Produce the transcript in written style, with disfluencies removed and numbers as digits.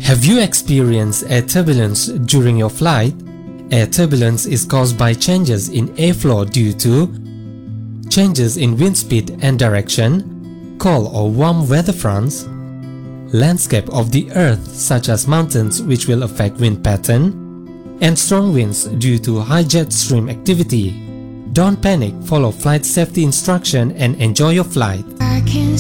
Have you experienced air turbulence during your flight? Air turbulence is caused by changes in airflow due to changes in wind speed and direction, cold or warm weather fronts, landscape of the earth such as mountains which will affect wind pattern, and strong winds due to high jet stream activity. Don't panic, follow flight safety instruction and enjoy your flight.